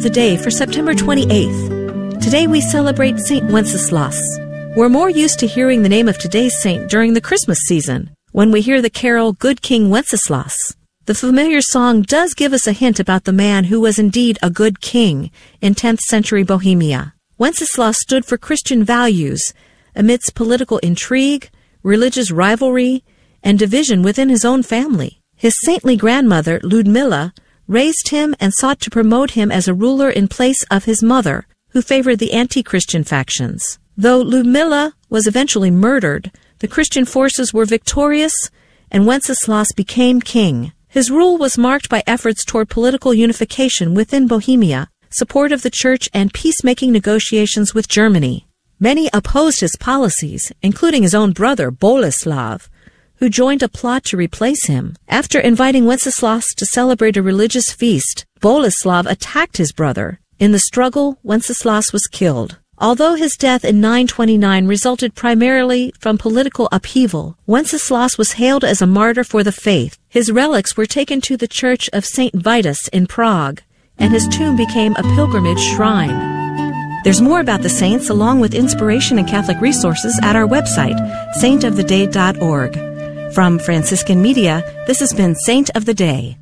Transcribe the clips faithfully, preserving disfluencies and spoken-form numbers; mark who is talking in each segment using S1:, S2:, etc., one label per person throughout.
S1: the Day for September twenty-eighth. Today we celebrate Saint Wenceslas. We're more used to hearing the name of today's saint during the Christmas season, when we hear the carol Good King Wenceslas. The familiar song does give us a hint about the man who was indeed a good king in tenth century Bohemia. Wenceslas stood for Christian values amidst political intrigue, religious rivalry, and division within his own family. His saintly grandmother, Ludmilla, raised him and sought to promote him as a ruler in place of his mother, who favored the anti-Christian factions. Though Ludmilla was eventually murdered, the Christian forces were victorious, and Wenceslas became king. His rule was marked by efforts toward political unification within Bohemia, support of the church, and peacemaking negotiations with Germany. Many opposed his policies, including his own brother, Boleslav, who joined a plot to replace him. After inviting Wenceslas to celebrate a religious feast, Boleslav attacked his brother. In the struggle, Wenceslas was killed. Although his death in nine twenty-nine resulted primarily from political upheaval, Wenceslas was hailed as a martyr for the faith. His relics were taken to the church of Saint Vitus in Prague, and his tomb became a pilgrimage shrine. There's more about the saints along with inspiration and Catholic resources at our website, saint of the day dot org. From Franciscan Media, this has been Saint of the Day.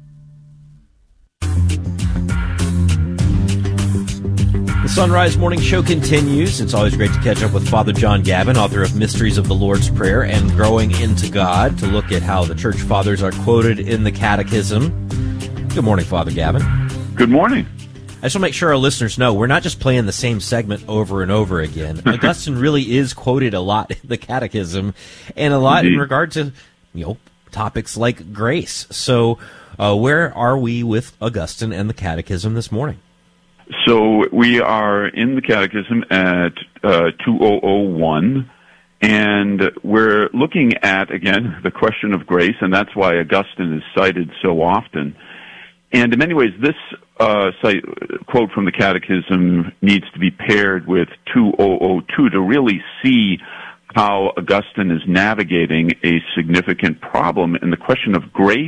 S2: The Sunrise Morning Show continues. It's always great to catch up with Father John Gavin, author of Mysteries of the Lord's Prayer and Growing into God, to look at how the Church Fathers are quoted in the Catechism. Good morning, Father Gavin.
S3: Good morning.
S2: I just want to make sure our listeners know we're not just playing the same segment over and over again. Augustine really is quoted a lot in the Catechism, and a lot Indeed. in regard to, you know, topics like grace. So uh, where are we with Augustine and the Catechism this morning?
S3: So we are in the Catechism at uh, two thousand one, and we're looking at, again, the question of grace, and that's why Augustine is cited so often. And in many ways, this uh, cite, quote from the Catechism needs to be paired with two thousand two to really see how Augustine is navigating a significant problem in the question of grace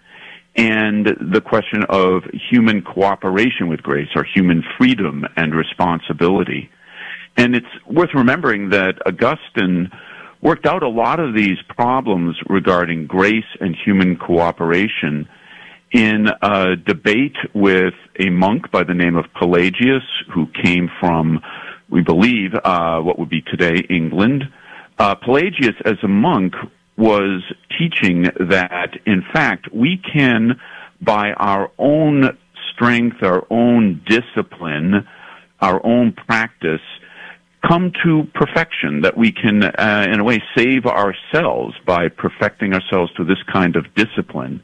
S3: and the question of human cooperation with grace, or human freedom and responsibility. And it's worth remembering that Augustine worked out a lot of these problems regarding grace and human cooperation in a debate with a monk by the name of Pelagius, who came from, we believe, uh, what would be today England. Uh, Pelagius, as a monk, was teaching that, in fact, we can, by our own strength, our own discipline, our own practice, come to perfection, that we can, uh, in a way, save ourselves by perfecting ourselves to this kind of discipline.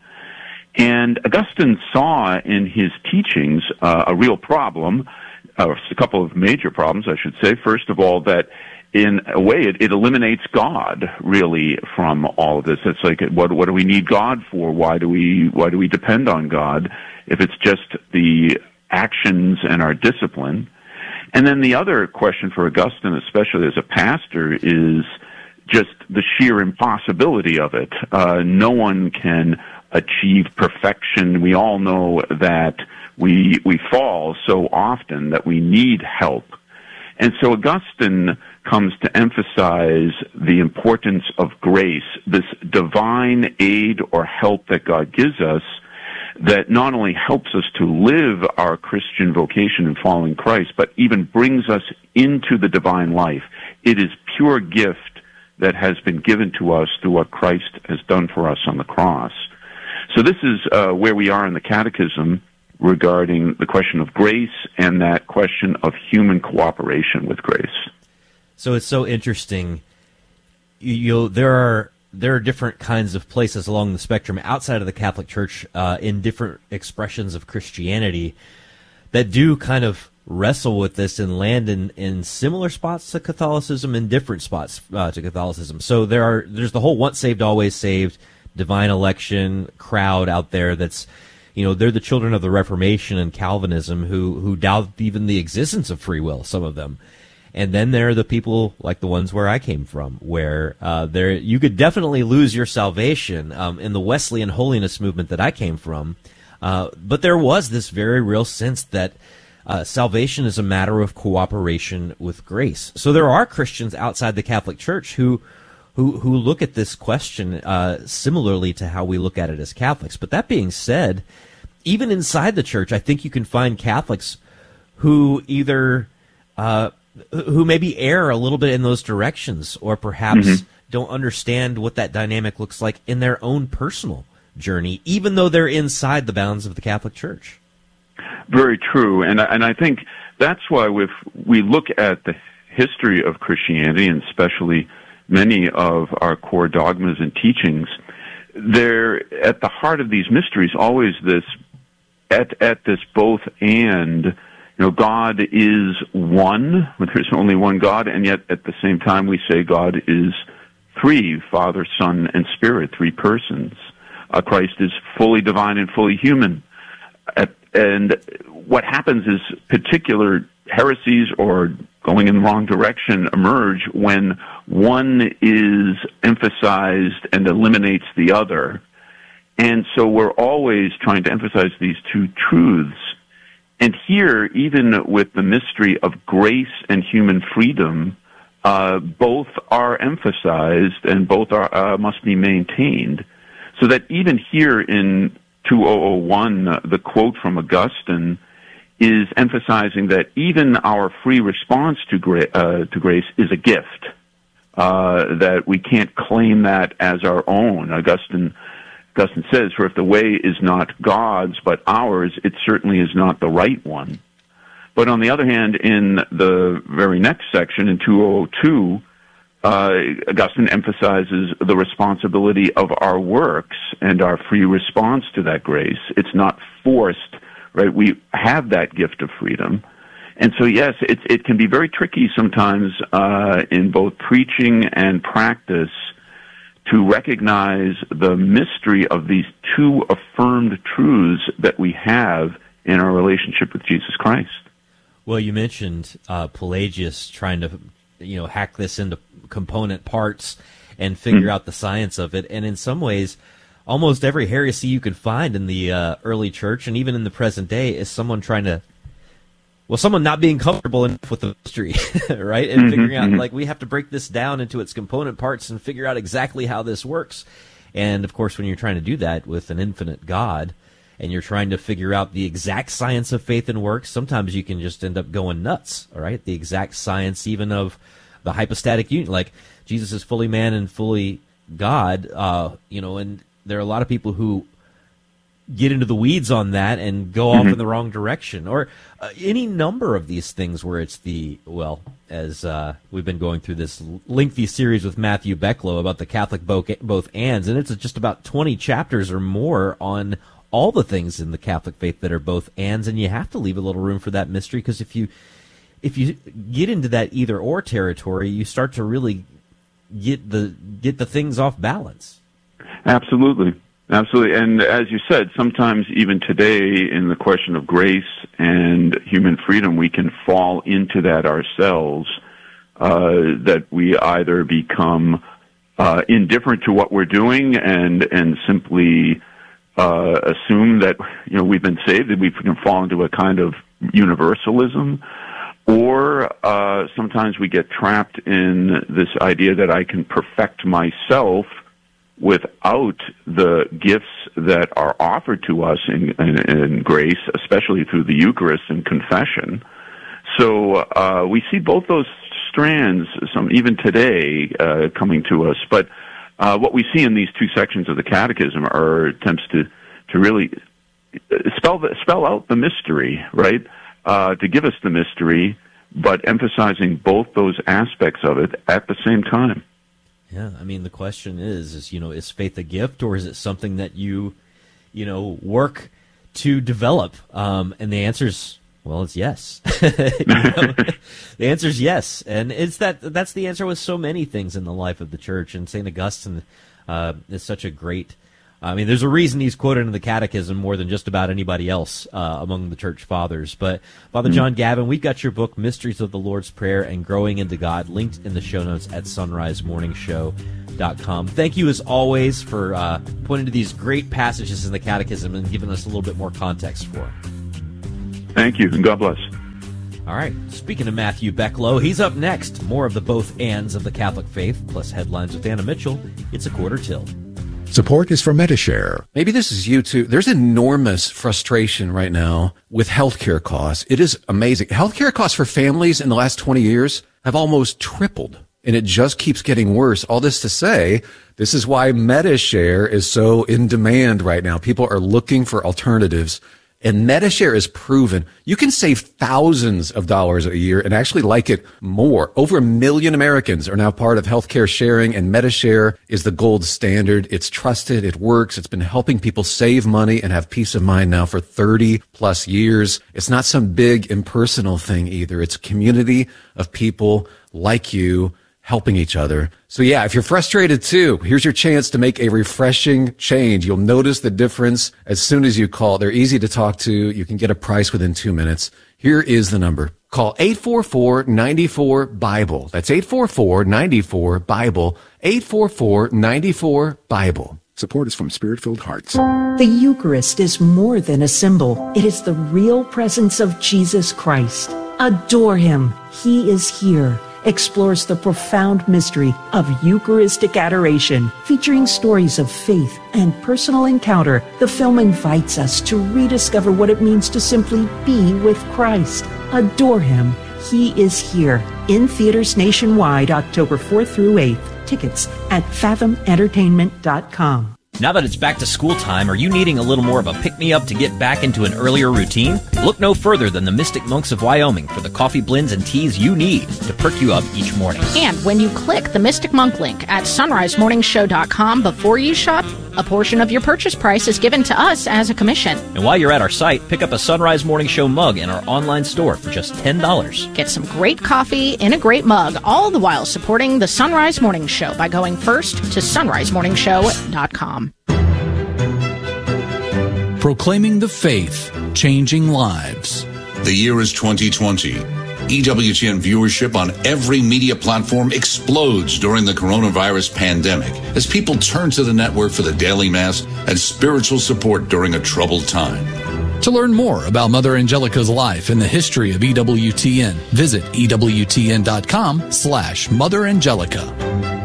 S3: And Augustine saw in his teachings uh, a real problem, uh, a couple of major problems, I should say. First of all, that in a way it, it eliminates God, really, from all of this. It's like, what, what do we need God for? Why do we why do we depend on God if it's just the actions and our discipline? And then the other question for Augustine, especially as a pastor, is just the sheer impossibility of it. Uh, no one can achieve perfection. We all know that we we fall so often that we need help. And so Augustine comes to emphasize the importance of grace, this divine aid or help that God gives us, that not only helps us to live our Christian vocation in following Christ, but even brings us into the divine life. It is pure gift that has been given to us through what Christ has done for us on the cross. So this is uh, where we are in the Catechism regarding the question of grace and that question of human cooperation with grace.
S2: So it's so interesting. You, you there are there are different kinds of places along the spectrum outside of the Catholic Church uh, in different expressions of Christianity that do kind of wrestle with this and land in, in similar spots to Catholicism and different spots uh, to Catholicism. So there are there's the whole once saved, always saved, divine election crowd out there that's, you know, they're the children of the Reformation and Calvinism who, who doubt even the existence of free will, some of them. And then there are the people like the ones where I came from, where uh, there you could definitely lose your salvation um, in the Wesleyan holiness movement that I came from. Uh, but there was this very real sense that Uh, salvation is a matter of cooperation with grace. So there are Christians outside the Catholic Church who who who look at this question uh, similarly to how we look at it as Catholics. But that being said, even inside the church, I think you can find Catholics who either uh, who maybe err a little bit in those directions, or perhaps mm-hmm. don't understand what that dynamic looks like in their own personal journey, even though they're inside the bounds of the Catholic Church.
S3: Very true, and and I think that's why if we look at the history of Christianity, and especially many of our core dogmas and teachings, they're at the heart of these mysteries always this at at this both and. You know, God is one, but there's only one God, and yet at the same time we say God is three: Father, Son, and Spirit, three persons. Uh, Christ is fully divine and fully human. At, and what happens is particular heresies or going in the wrong direction emerge when one is emphasized and eliminates the other. And so we're always trying to emphasize these two truths. And here, even with the mystery of grace and human freedom, uh, both are emphasized and both are uh, must be maintained. So that even here in two thousand one, uh, the quote from Augustine is emphasizing that even our free response to, gra- uh, to grace is a gift, uh, that we can't claim that as our own. Augustine Augustine says, for if the way is not God's but ours, it certainly is not the right one. But on the other hand, in the very next section, in two thousand two, uh, Augustine emphasizes the responsibility of our works and our free response to that grace. It's not forced, right? We have that gift of freedom. And so, yes, it, it can be very tricky sometimes uh, in both preaching and practice to recognize the mystery of these two affirmed truths that we have in our relationship with Jesus Christ.
S2: Well, you mentioned uh, Pelagius trying to, you know, hack this into component parts and figure mm-hmm. out the science of it. And in some ways, almost every heresy you can find in the uh, early church and even in the present day is someone trying to, well, someone not being comfortable enough with the mystery, right? And mm-hmm, figuring out, mm-hmm. like, we have to break this down into its component parts and figure out exactly how this works. And, of course, when you're trying to do that with an infinite God and you're trying to figure out the exact science of faith and works, sometimes you can just end up going nuts, all right? The exact science even of the hypostatic union. Like, Jesus is fully man and fully God, uh, you know, and there are a lot of people who get into the weeds on that and go off mm-hmm. in the wrong direction, or uh, any number of these things where it's the, well, as uh, we've been going through this lengthy series with Matthew Becklow about the Catholic both, both ands, and it's just about twenty chapters or more on all the things in the Catholic faith that are both ands, and you have to leave a little room for that mystery, because if you if you get into that either or territory, you start to really get the get the things off balance.
S3: Absolutely. Absolutely. And as you said, sometimes even today in the question of grace and human freedom, we can fall into that ourselves, uh, that we either become uh, indifferent to what we're doing and and simply uh, assume that, you know, we've been saved, that we can fall into a kind of universalism, or uh, sometimes we get trapped in this idea that I can perfect myself without the gifts that are offered to us in, in, in grace, especially through the Eucharist and confession. So uh, we see both those strands, some even today, uh, coming to us. But uh, what we see in these two sections of the Catechism are attempts to to really spell the, spell out the mystery, right? Uh, to give us the mystery, but emphasizing both those aspects of it at the same time.
S2: Yeah, I mean, the question is, is, you know, is faith a gift, or is it something that you, you know, work to develop? Um, and the answer is, well, it's yes. you know? The answer is yes. And it's that, that's the answer with so many things in the life of the church. And Saint Augustine uh, is such a great, I mean, there's a reason he's quoted in the Catechism more than just about anybody else uh, among the church fathers. But Father mm-hmm. John Gavin, we've got your book, Mysteries of the Lord's Prayer and Growing into God, linked in the show notes at sunrise morning show dot com. Thank you, as always, for uh, pointing to these great passages in the Catechism and giving us a little bit more context for it.
S3: Thank you, and God bless.
S2: All right. Speaking of Matthew Becklow, he's up next. More of the both ands of the Catholic faith, plus headlines with Anna Mitchell. It's a quarter till.
S4: Support is for Medi-Share.
S5: Maybe this is you too. There's enormous frustration right now with healthcare costs. It is amazing. Healthcare costs for families in the last twenty years have almost tripled, and it just keeps getting worse. All this to say, this is why Medi-Share is so in demand right now. People are looking for alternatives. And Medi-Share is proven you can save thousands of dollars a year and actually like it more. Over a million Americans are now part of healthcare sharing, and Medi-Share is the gold standard. It's trusted. It works. It's been helping people save money and have peace of mind now for thirty plus years. It's not some big impersonal thing either. It's a community of people like you helping each other. So yeah, if you're frustrated too, here's your chance to make a refreshing change. You'll notice the difference as soon as you call. They're easy to talk to. You can get a price within two minutes. Here is the number. Call eight four four, nine four, BIBLE. That's eight four four, nine four, BIBLE. eight four four, nine four, BIBLE.
S4: Support is from Spirit-Filled Hearts.
S6: The Eucharist is more than a symbol. It is the real presence of Jesus Christ. Adore him. He is here. Explores the profound mystery of Eucharistic adoration, featuring stories of faith and personal encounter. The film invites us to rediscover what it means to simply be with Christ. Adore him. He is here. In theaters nationwide, October fourth through eighth. Tickets at fathom entertainment dot com.
S7: Now that it's back to school time, are you needing a little more of a pick-me-up to get back into an earlier routine? Look no further than the Mystic Monks of Wyoming for the coffee blends and teas you need to perk you up each morning.
S8: And when you click the Mystic Monk link at sunrise morning show dot com before you shop, a portion of your purchase price is given to us as a commission.
S7: And while you're at our site, pick up a Sunrise Morning Show mug in our online store for just ten dollars.
S8: Get some great coffee in a great mug, all the while supporting the Sunrise Morning Show by going first to sunrise morning show dot com.
S9: Proclaiming the faith, changing lives.
S10: The year is twenty twenty. E W T N viewership on every media platform explodes during the coronavirus pandemic as people turn to the network for the daily mass and spiritual support during a troubled time.
S9: To learn more about Mother Angelica's life and the history of E W T N, visit E W T N dot com slash Mother Angelica.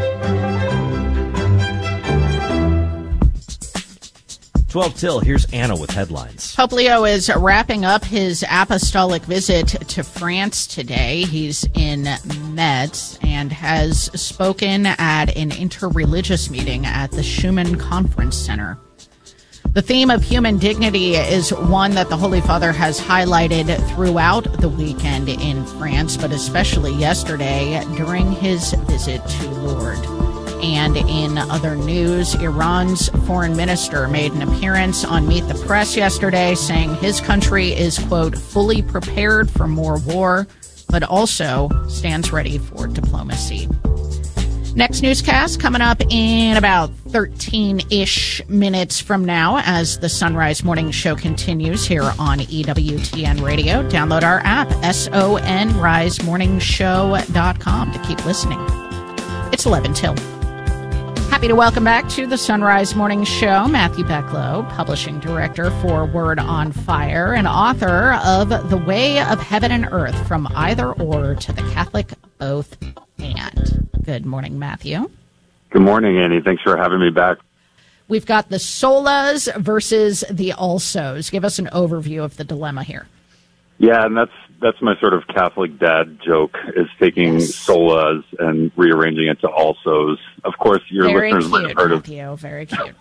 S2: twelve till, here's Anna with headlines.
S8: Pope Leo is wrapping up his apostolic visit to France today. He's in Metz and has spoken at an interreligious meeting at the Schumann Conference Center. The theme of human dignity is one that the Holy Father has highlighted throughout the weekend in France, but especially yesterday during his visit to Lourdes. And in other news, Iran's foreign minister made an appearance on Meet the Press yesterday saying his country is, quote, fully prepared for more war, but also stands ready for diplomacy. Next newscast coming up in about thirteen-ish minutes from now as the Sunrise Morning Show continues here on E W T N Radio. Download our app, S O N rise morning show dot com, to keep listening. It's eleven till. Happy to welcome back to the Sunrise Morning Show Matthew Becklow, publishing director for Word on Fire and author of The Way of Heaven and Earth, From Either Or to the Catholic Both And. Good morning, Matthew.
S11: Good morning, Annie. Thanks for having me back.
S8: We've got the solas versus the alsos. Give us an overview of the dilemma here.
S11: Yeah, and that's that's my sort of Catholic dad joke, is taking yes. solas and rearranging it to alsos. Of course, your
S8: Very
S11: listeners
S8: cute,
S11: might have heard
S8: Matthew.
S11: of
S8: Very cute.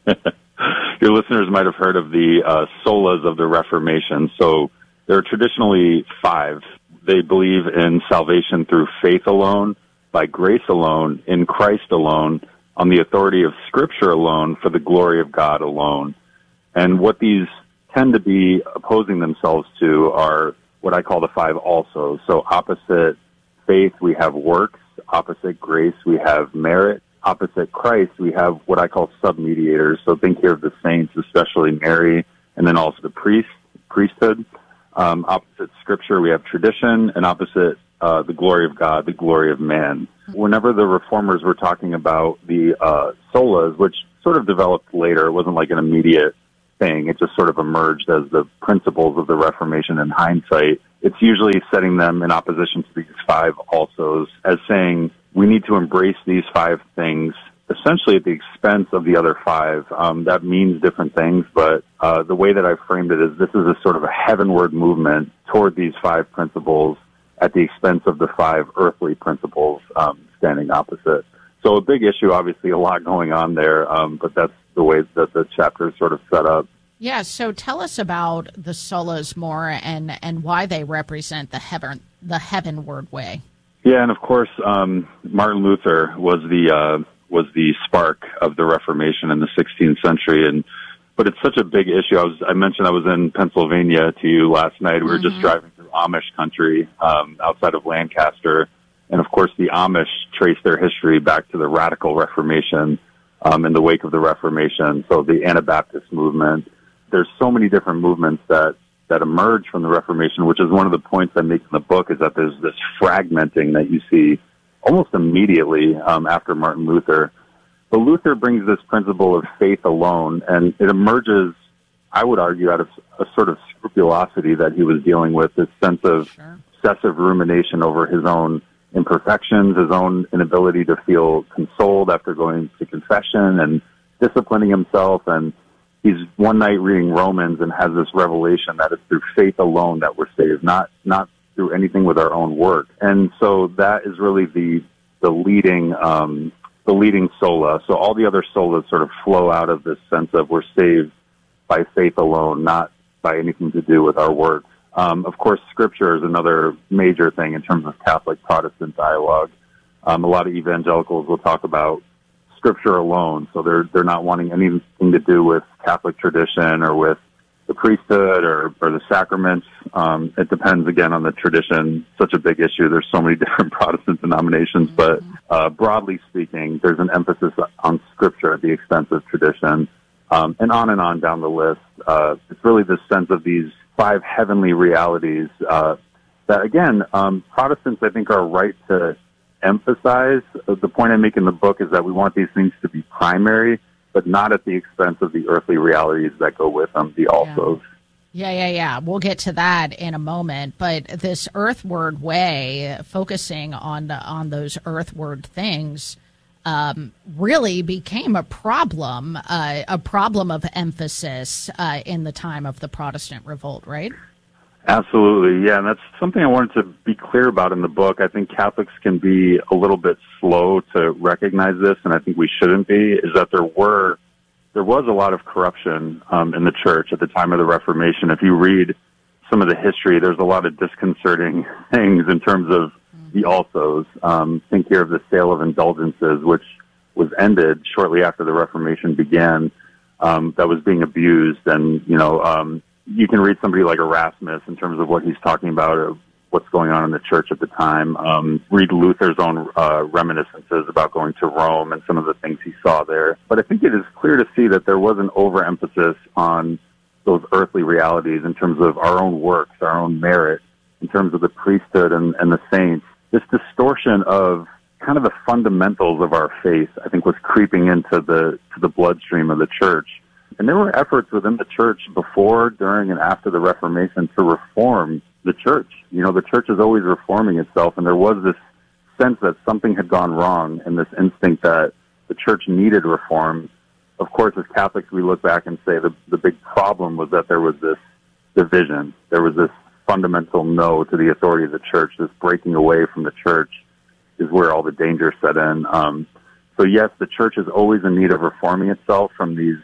S11: Your listeners might have heard of the uh, solas of the Reformation. So there are traditionally five. They believe in salvation through faith alone, by grace alone, in Christ alone, on the authority of Scripture alone, for the glory of God alone. And what these tend to be opposing themselves to are what I call the five also. So opposite faith, we have works. Opposite grace, we have merit. Opposite Christ, we have what I call submediators. So think here of the saints, especially Mary, and then also the priest, priesthood. Um, opposite Scripture, we have tradition, and opposite uh, the glory of God, the glory of man. Whenever the Reformers were talking about the uh, solas, which sort of developed later, it wasn't like an immediate thing. It just sort of emerged as the principles of the Reformation in hindsight, it's usually setting them in opposition to these five alsos as saying we need to embrace these five things essentially at the expense of the other five. Um, that means different things, but uh, the way that I framed it is this is a sort of a heavenward movement toward these five principles at the expense of the five earthly principles um, standing opposite. So a big issue, obviously a lot going on there, um, but that's the way that the chapter is sort of set up.
S8: Yeah, so tell us about the solas more and, and why they represent the heaven the heavenward way.
S11: Yeah, and of course, um, Martin Luther was the uh, was the spark of the Reformation in the sixteenth century, and but it's such a big issue. I was I mentioned I was in Pennsylvania to you last night. We were mm-hmm. just driving through Amish country um, outside of Lancaster, and of course, the Amish trace their history back to the Radical Reformation um, in the wake of the Reformation. So the Anabaptist movement. There's so many different movements that, that emerge from the Reformation, which is one of the points I make in the book, is that there's this fragmenting that you see almost immediately um, after Martin Luther. But Luther brings this principle of faith alone, and it emerges, I would argue, out of a sort of scrupulosity that he was dealing with, this sense of sure. obsessive rumination over his own imperfections, his own inability to feel consoled after going to confession and disciplining himself. And he's one night reading Romans and has this revelation that it's through faith alone that we're saved, not not through anything with our own work. And so that is really the the leading um, the leading sola. So all the other solas sort of flow out of this sense of we're saved by faith alone, not by anything to do with our works. Um, of course, Scripture is another major thing in terms of Catholic-Protestant dialogue. Um, a lot of evangelicals will talk about Scripture alone, so they're they're not wanting anything to do with Catholic tradition or with the priesthood or, or the sacraments. Um, it depends, again, on the tradition. Such a big issue. There's so many different Protestant denominations, but uh, broadly speaking, there's an emphasis on Scripture at the expense of tradition, um, and on and on down the list. Uh, it's really this sense of these five heavenly realities uh, that, again, um, Protestants, I think, are right to emphasize. The point I make in the book is that we want these things to be primary, but not at the expense of the earthly realities that go with them, the alsos.
S8: Yeah, yeah, yeah. We'll get to that in a moment. But this earthward way, focusing on on those earthward things, um, really became a problem, uh, a problem of emphasis uh, in the time of the Protestant revolt, right?
S11: Absolutely, yeah, and that's something I wanted to be clear about in the book. I think Catholics can be a little bit slow to recognize this, and I think we shouldn't be, is that there were, there was a lot of corruption um, in the church at the time of the Reformation. If you read some of the history, there's a lot of disconcerting things in terms of the alsos. Um, think here of the sale of indulgences, which was ended shortly after the Reformation began, um, that was being abused, and, you know, um, you can read somebody like Erasmus in terms of what he's talking about, or what's going on in the church at the time. Um, read Luther's own uh, reminiscences about going to Rome and some of the things he saw there. But I think it is clear to see that there was an overemphasis on those earthly realities in terms of our own works, our own merit, in terms of the priesthood and, and the saints. This distortion of kind of the fundamentals of our faith, I think, was creeping into the to the bloodstream of the church. And there were efforts within the church before, during, and after the Reformation to reform the church. You know, the church is always reforming itself, and there was this sense that something had gone wrong and this instinct that the church needed reform. Of course, as Catholics, we look back and say the, the big problem was that there was this division. There was this fundamental no to the authority of the church. This breaking away from the church is where all the danger set in. Um, so, yes, the church is always in need of reforming itself from these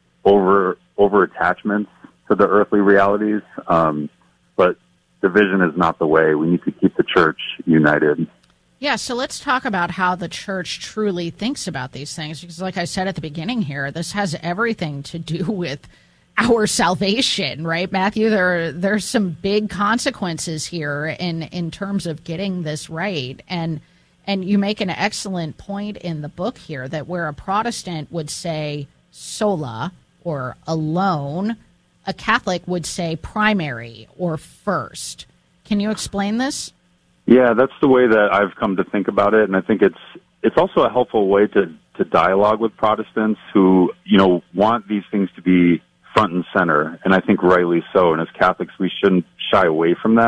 S11: over over attachments to the earthly realities, um, but division is not the way. We need to keep the church united.
S8: Yeah, so let's talk about how the church truly thinks about these things, because like I said at the beginning here, this has everything to do with our salvation, right, Matthew? There there's some big consequences here in in terms of getting this right, and and you make an excellent point in the book here that where a Protestant would say sola, or alone, a Catholic would say primary or first. Can you explain this?
S11: Yeah, that's the way that I've come to think about it, and I think it's it's also a helpful way to, to dialogue with Protestants who, you know, want these things to be front and center, and I think rightly so, and as Catholics we shouldn't shy away from that.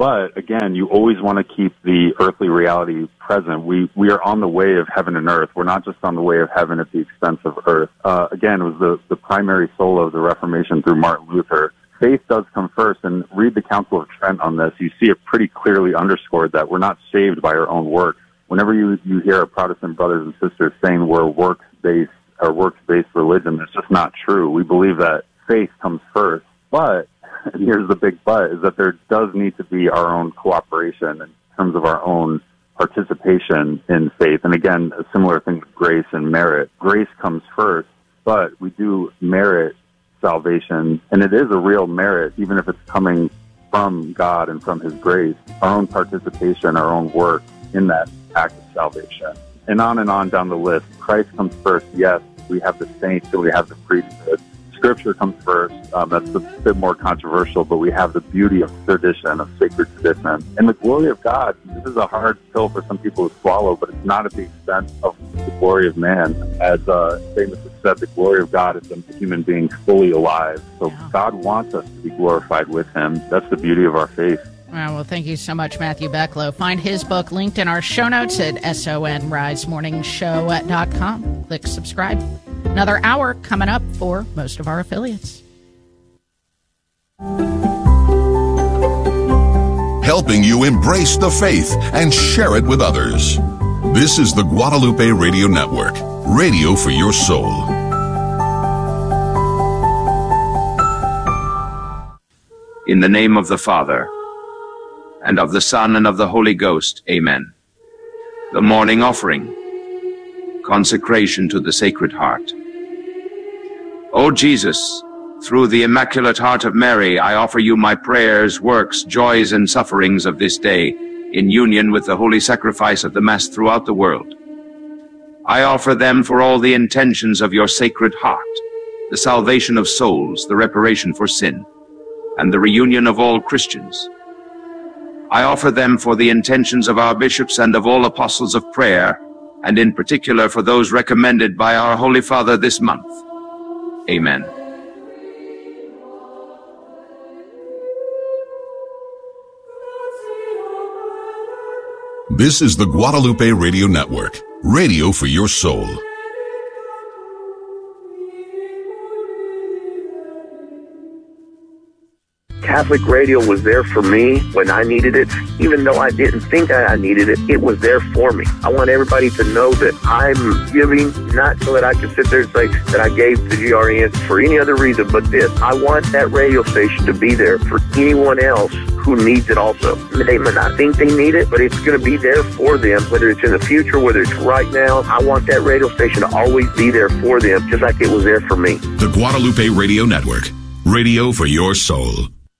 S11: But again, you always want to keep the earthly reality present. We we are on the way of heaven and earth. We're not just on the way of heaven at the expense of earth. Uh, again, it was the, the primary soul of the Reformation through Martin Luther. Faith does come first, and read the Council of Trent on this. You see it pretty clearly underscored that we're not saved by our own works. Whenever you, you hear our Protestant brothers and sisters saying we're works-based or works-based religion, that's just not true. We believe that faith comes first. But, and here's the big but, is that there does need to be our own cooperation in terms of our own participation in faith. And again, a similar thing with grace and merit. Grace comes first, but we do merit salvation, and it is a real merit, even if it's coming from God and from His grace, our own participation, our own work in that act of salvation. And on and on down the list. Christ comes first, yes. We have the saints and we have the priesthood. Scripture comes first. Um, that's a bit more controversial, but we have the beauty of tradition, of sacred tradition. And the glory of God. This is a hard pill for some people to swallow, but it's not at the expense of the glory of man. As uh, famously said, the glory of God is the human being fully alive. So yeah. God wants us to be glorified with Him. That's the beauty of our faith.
S8: Well, well, thank you so much, Matthew Becklow. Find his book linked in our show notes at sonrise morning show dot com. Click subscribe. Another hour coming up for most of our affiliates.
S10: Helping you embrace the faith and share it with others. This is the Guadalupe Radio Network, radio for your soul.
S12: In the name of the Father, and of the Son, and of the Holy Ghost, amen. The morning offering, consecration to the Sacred Heart. O Jesus, through the Immaculate Heart of Mary, I offer you my prayers, works, joys, and sufferings of this day, in union with the holy sacrifice of the Mass throughout the world. I offer them for all the intentions of your Sacred Heart, the salvation of souls, the reparation for sin, and the reunion of all Christians. I offer them for the intentions of our bishops and of all apostles of prayer, and in particular for those recommended by our Holy Father this month. Amen.
S10: This is the Guadalupe Radio Network, radio for your soul.
S13: Catholic radio was there for me when I needed it. Even though I didn't think I needed it, it was there for me. I want everybody to know that I'm giving, not so that I can sit there and say that I gave to G R N for any other reason but this. I want that radio station to be there for anyone else who needs it also. They may not think they need it, but it's going to be there for them, whether it's in the future, whether it's right now. I want that radio station to always be there for them, just like it was there for me.
S10: The Guadalupe Radio Network, radio for your soul.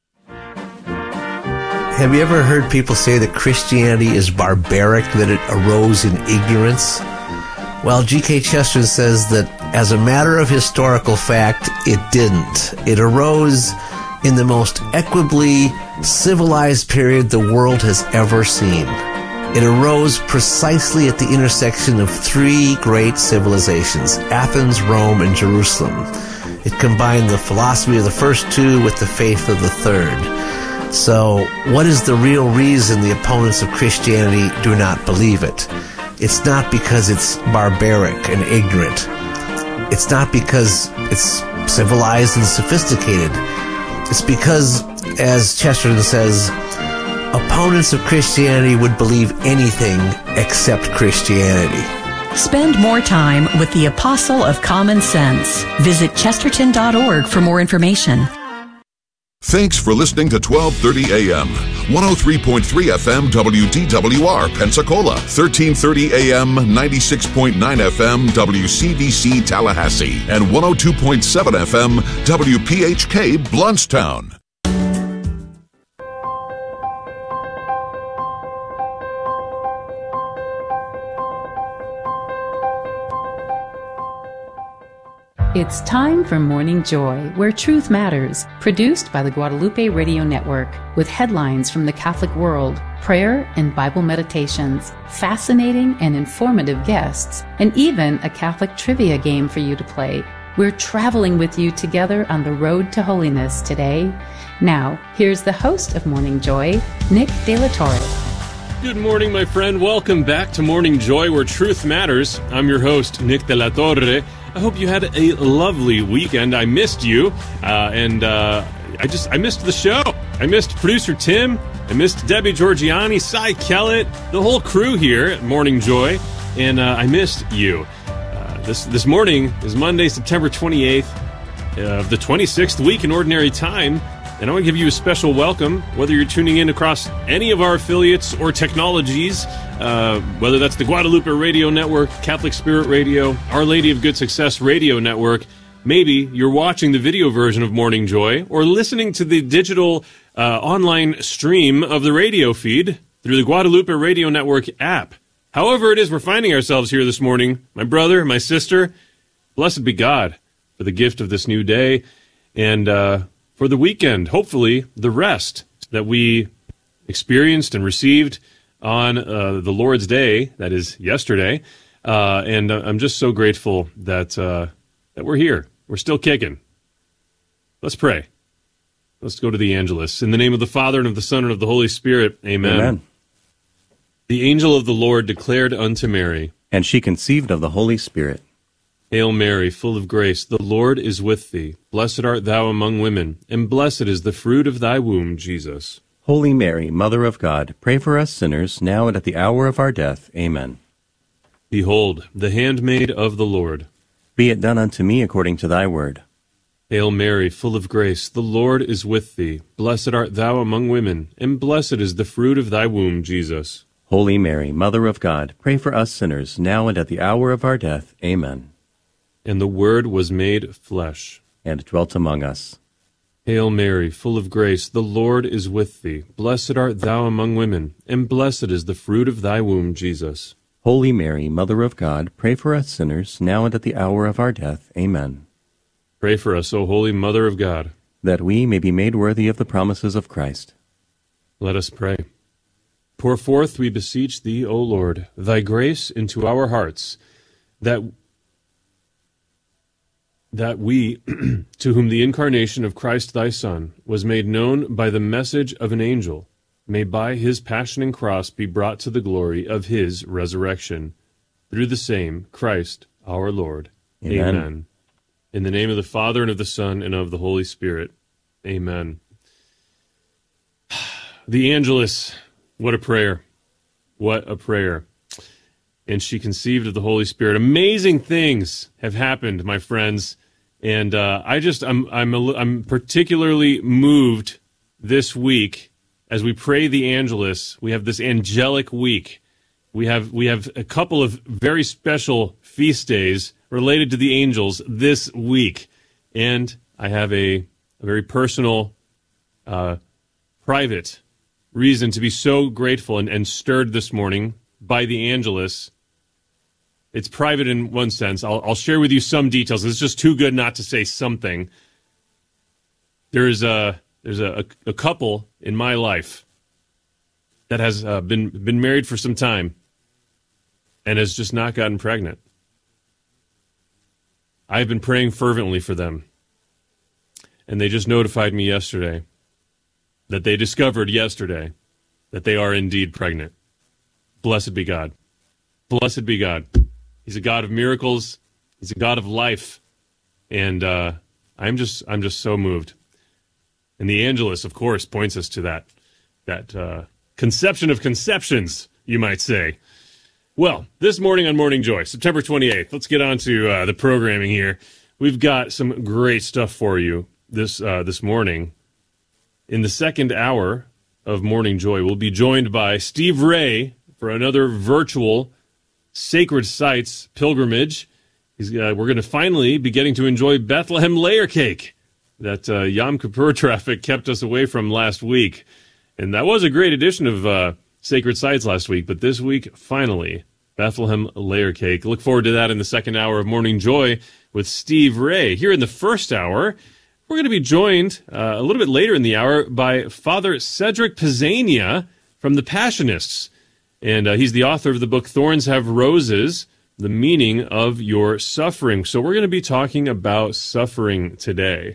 S14: Have you ever heard people say that Christianity is barbaric, that it arose in ignorance? Well, G K Chesterton says that as a matter of historical fact, it didn't. It arose in the most equably civilized period the world has ever seen. It arose precisely at the intersection of three great civilizations, Athens, Rome, and Jerusalem. It combined the philosophy of the first two with the faith of the third. So, what is the real reason the opponents of Christianity do not believe it? It's not because it's barbaric and ignorant. It's not because it's civilized and sophisticated. It's because, as Chesterton says, opponents of Christianity would believe anything except Christianity.
S15: Spend more time with the Apostle of Common Sense. Visit chesterton dot org for more information.
S10: Thanks for listening to twelve thirty A M, one oh three point three F M W D W R Pensacola, thirteen thirty A M, ninety-six point nine F M W C B C Tallahassee, and one oh two point seven F M W P H K Bluntstown.
S16: It's time for Morning Joy, where truth matters, produced by the Guadalupe Radio Network, with headlines from the Catholic world, prayer and Bible meditations, fascinating and informative guests, and even a Catholic trivia game for you to play. We're traveling with you together on the road to holiness today. Now, here's the host of Morning Joy, Nick De La Torre.
S17: Good morning, my friend. Welcome back to Morning Joy, where truth matters. I'm your host, Nick De La Torre. I hope you had a lovely weekend. I missed you, uh, and uh, I just I missed the show. I missed producer Tim. I missed Debbie Georgiani, Cy Kellett, the whole crew here at Morning Joy, and uh, I missed you. Uh, this this morning is Monday, September twenty-eighth of the twenty-sixth week in Ordinary Time, and I want to give you a special welcome, whether you're tuning in across any of our affiliates or technologies, uh, whether that's the Guadalupe Radio Network, Catholic Spirit Radio, Our Lady of Good Success Radio Network. Maybe you're watching the video version of Morning Joy or listening to the digital uh, online stream of the radio feed through the Guadalupe Radio Network app. However it is we're finding ourselves here this morning, my brother, my sister, blessed be God for the gift of this new day and uh, for the weekend, hopefully the rest that we experienced and received on uh, the Lord's Day, that is yesterday. Uh, and I'm just so grateful that uh, that we're here. We're still kicking. Let's pray. Let's go to the Angelus. In the name of the Father, and of the Son, and of the Holy Spirit. Amen.
S18: Amen.
S17: The angel of the Lord declared unto Mary,
S18: and she conceived of the Holy Spirit.
S17: Hail Mary, full of grace, the Lord is with thee. Blessed art thou among women, and blessed is the fruit of thy womb, Jesus.
S18: Holy Mary, Mother of God, pray for us sinners, now and at the hour of our death. Amen.
S17: Behold, the handmaid of the Lord.
S18: Be it done unto me according to thy word.
S17: Hail Mary, full of grace, the Lord is with thee. Blessed art thou among women, and blessed is the fruit of thy womb, Jesus.
S18: Holy Mary, Mother of God, pray for us sinners, now and at the hour of our death. Amen.
S17: And the Word was made flesh,
S18: and dwelt among us.
S17: Hail Mary, full of grace, the Lord is with thee. Blessed art thou among women, and blessed is the fruit of thy womb, Jesus.
S18: Holy Mary, Mother of God, pray for us sinners, now and at the hour of our death. Amen.
S17: Pray for us, O Holy Mother of God,
S18: that we may be made worthy of the promises of Christ.
S17: Let us pray. Pour forth, we beseech thee, O Lord, thy grace into our hearts, that, that we, to whom the incarnation of Christ thy Son was made known by the message of an angel, may by his passion and cross be brought to the glory of his resurrection. Through the same Christ our Lord.
S18: Amen.
S17: Amen. In the name of the Father, and of the Son, and of the Holy Spirit. Amen. The Angelus, what a prayer. What a prayer. And she conceived of the Holy Spirit. Amazing things have happened, my friends. And uh, I just, I'm, I'm, a, I'm particularly moved this week. As we pray the Angelus, we have this angelic week. We have we have a couple of very special feast days related to the angels this week. And I have a, a very personal, uh, private reason to be so grateful and, and stirred this morning by the Angelus. It's private in one sense. I'll, I'll share with you some details. It's just too good not to say something. There's a... There's a, a, a couple in my life that has uh, been been married for some time and has just not gotten pregnant. I've been praying fervently for them. And they just notified me yesterday that they discovered yesterday that they are indeed pregnant. Blessed be God. Blessed be God. He's a God of miracles. He's a God of life. And uh, I'm just I'm just so moved. And the Angelus, of course, points us to that that uh, conception of conceptions, you might say. Well, this morning on Morning Joy, September twenty-eighth, let's get on to uh, the programming here. We've got some great stuff for you this uh, this morning. In the second hour of Morning Joy, we'll be joined by Steve Ray for another virtual Sacred Sites pilgrimage. He's, uh, we're going to finally be getting to enjoy Bethlehem layer cake that uh, Yom Kippur traffic kept us away from last week. And that was a great edition of uh, Sacred Sites last week, but this week, finally, Bethlehem layer cake. Look forward to that in the second hour of Morning Joy with Steve Ray. Here in the first hour, we're going to be joined uh, a little bit later in the hour by Father Cedric Pizzania from the Passionists. And uh, he's the author of the book Thorns Have Roses, the meaning of your suffering. So we're going to be talking about suffering today.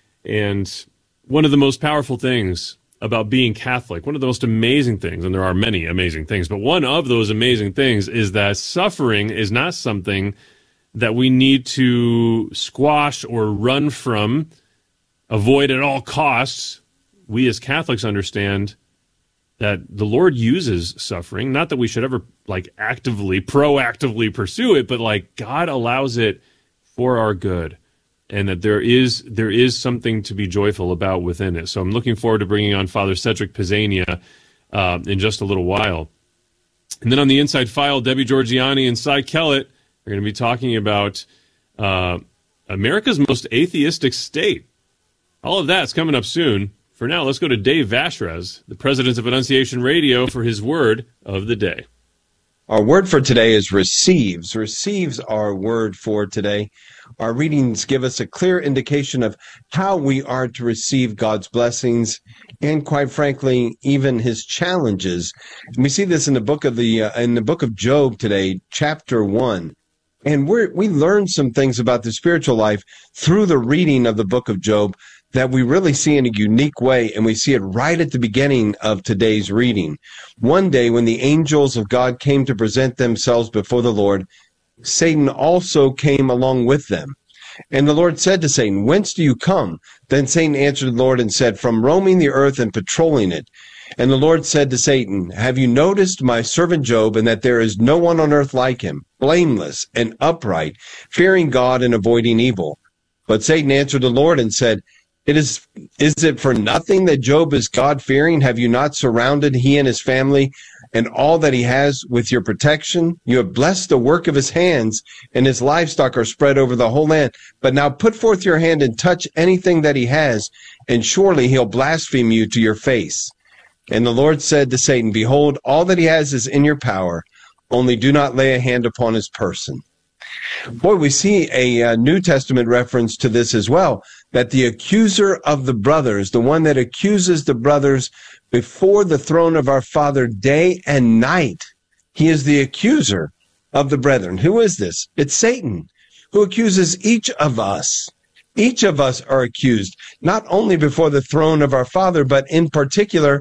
S17: And one of the most powerful things about being Catholic, one of the most amazing things, and there are many amazing things, but one of those amazing things is that suffering is not something that we need to squash or run from, avoid at all costs. We as Catholics understand that the Lord uses suffering, not that we should ever like actively, proactively pursue it, but like God allows it for our good, and that there is there is something to be joyful about within it. So I'm looking forward to bringing on Father Cedric Pisania uh, in just a little while. And then on the Inside File, Debbie Georgiani and Cy Kellett are going to be talking about uh, America's most atheistic state. All of that's coming up soon. For now, let's go to Dave Vashrez, the president of Annunciation Radio, for his word of the day.
S19: Our word for today is receives. Receives our word for today. Our readings give us a clear indication of how we are to receive God's blessings and, quite frankly, even his challenges. And we see this in the book of the uh, in the book of Job today, chapter one. And we we learn some things about the spiritual life through the reading of the book of Job that we really see in a unique way, and we see it right at the beginning of today's reading. One day, when the angels of God came to present themselves before the Lord, Satan also came along with them. And the Lord said to Satan, "Whence do you come?" Then Satan answered the Lord and said, "From roaming the earth and patrolling it." And the Lord said to Satan, "Have you noticed my servant Job, and that there is no one on earth like him, blameless and upright, fearing God and avoiding evil?" But Satan answered the Lord and said, It is, is it for nothing that Job is God-fearing? Have you not surrounded he and his family and all that he has with your protection? You have blessed the work of his hands, and his livestock are spread over the whole land. But now put forth your hand and touch anything that he has, and surely he'll blaspheme you to your face. And the Lord said to Satan, "Behold, all that he has is in your power, only do not lay a hand upon his person." Boy, we see a uh, New Testament reference to this as well, that the accuser of the brothers, the one that accuses the brothers before the throne of our Father day and night, he is the accuser of the brethren. Who is this? It's Satan, who accuses each of us. Each of us are accused, not only before the throne of our Father, but in particular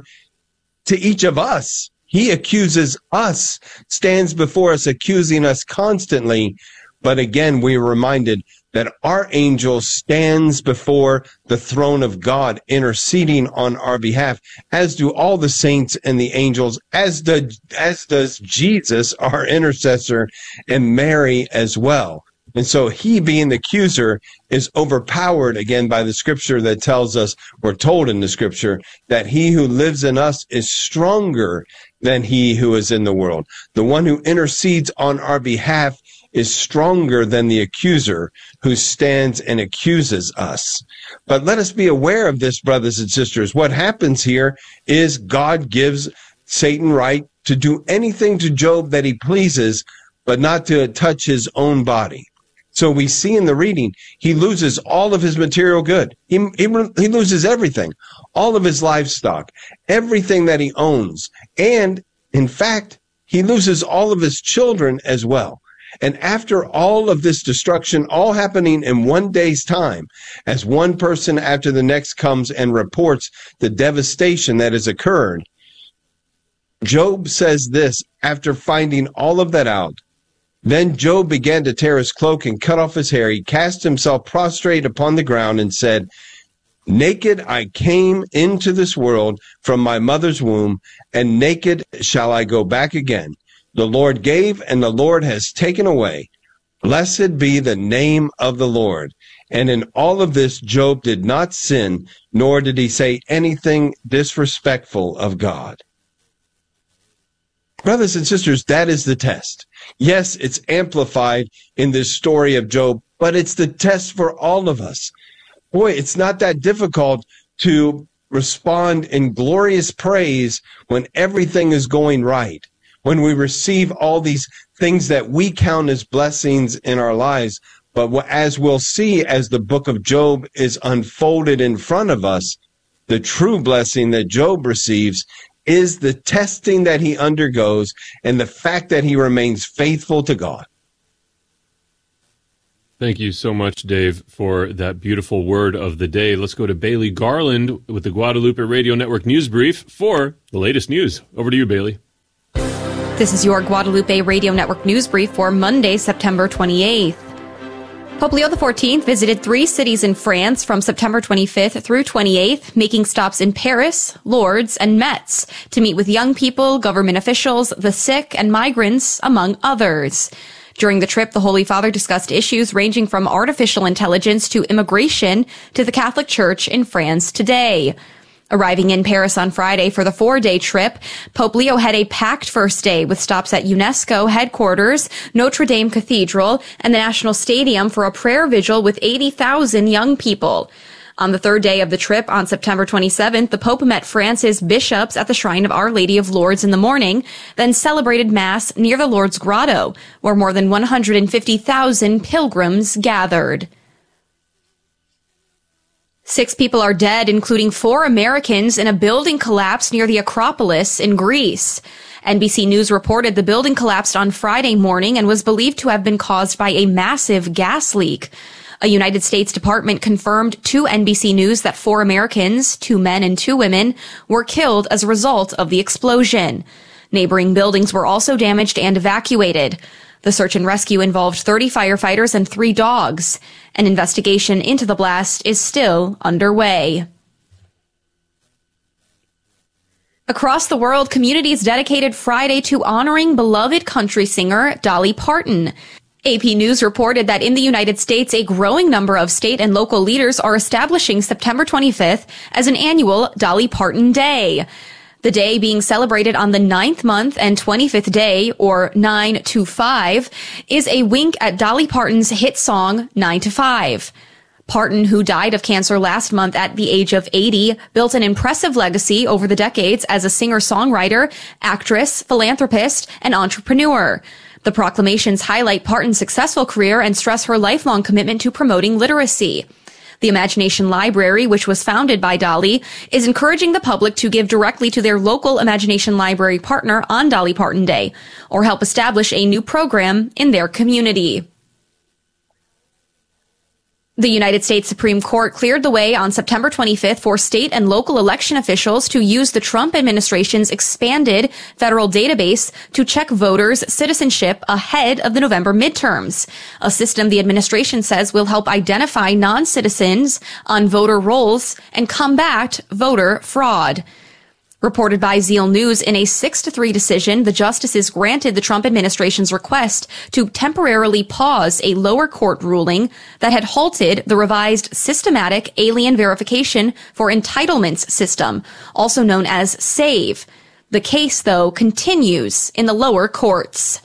S19: to each of us. He accuses us, stands before us, accusing us constantly. But again, we are reminded that our angel stands before the throne of God, interceding on our behalf, as do all the saints and the angels, as does, as does Jesus, our intercessor, and Mary as well. And so he, being the accuser, is overpowered again by the scripture that tells us, we're told in the scripture, that he who lives in us is stronger than he who is in the world. The one who intercedes on our behalf is stronger than the accuser who stands and accuses us. But let us be aware of this, brothers and sisters. What happens here is God gives Satan right to do anything to Job that he pleases, but not to touch his own body. So we see in the reading, he loses all of his material good. He, he, he loses everything, all of his livestock, everything that he owns. And in fact, he loses all of his children as well. And after all of this destruction, all happening in one day's time, as one person after the next comes and reports the devastation that has occurred, Job says this after finding all of that out. Then Job began to tear his cloak and cut off his hair. He cast himself prostrate upon the ground and said, "Naked I came into this world from my mother's womb, and naked shall I go back again. The Lord gave, and the Lord has taken away. Blessed be the name of the Lord." And in all of this, Job did not sin, nor did he say anything disrespectful of God. Brothers and sisters, that is the test. Yes, it's amplified in this story of Job, but it's the test for all of us. Boy, it's not that difficult to respond in glorious praise when everything is going right, when we receive all these things that we count as blessings in our lives. But as we'll see as the book of Job is unfolded in front of us, the true blessing that Job receives is the testing that he undergoes and the fact that he remains faithful to God.
S17: Thank you so much, Dave, for that beautiful word of the day. Let's go to Bailey Garland with the Guadalupe Radio Network News Brief for the latest news. Over to you, Bailey.
S20: This is your Guadalupe Radio Network News Brief for Monday, September twenty-eighth. Pope Leo the fourteenth visited three cities in France from September twenty-fifth through twenty-eighth, making stops in Paris, Lourdes, and Metz to meet with young people, government officials, the sick, and migrants, among others. During the trip, the Holy Father discussed issues ranging from artificial intelligence to immigration to the Catholic Church in France today. Arriving in Paris on Friday for the four-day trip, Pope Leo had a packed first day with stops at UNESCO headquarters, Notre Dame Cathedral, and the National Stadium for a prayer vigil with eighty thousand young people. On the third day of the trip, on September twenty-seventh, the Pope met France's bishops at the Shrine of Our Lady of Lourdes in the morning, then celebrated Mass near the Lourdes Grotto, where more than one hundred fifty thousand pilgrims gathered. Six people are dead, including four Americans, in a building collapse near the Acropolis in Greece. N B C News reported the building collapsed on Friday morning and was believed to have been caused by a massive gas leak. A United States department confirmed to N B C News that four Americans, two men and two women, were killed as a result of the explosion. Neighboring buildings were also damaged and evacuated. The search and rescue involved thirty firefighters and three dogs. An investigation into the blast is still underway. Across the world, communities dedicated Friday to honoring beloved country singer Dolly Parton. A P News reported that in the United States, a growing number of state and local leaders are establishing September twenty-fifth as an annual Dolly Parton Day. The day being celebrated on the ninth month and twenty-fifth day, or nine to five, is a wink at Dolly Parton's hit song nine to five. Parton, who died of cancer last month at the age of eighty, built an impressive legacy over the decades as a singer-songwriter, actress, philanthropist, and entrepreneur. The proclamations highlight Parton's successful career and stress her lifelong commitment to promoting literacy. The Imagination Library, which was founded by Dolly, is encouraging the public to give directly to their local Imagination Library partner on Dolly Parton Day, or help establish a new program in their community. The United States Supreme Court cleared the way on September twenty-fifth for state and local election officials to use the Trump administration's expanded federal database to check voters' citizenship ahead of the November midterms, a system the administration says will help identify non-citizens on voter rolls and combat voter fraud. Reported by Zeal News, in a six to three decision, the justices granted the Trump administration's request to temporarily pause a lower court ruling that had halted the revised Systematic Alien Verification for Entitlements system, also known as SAVE. The case, though, continues in the lower courts.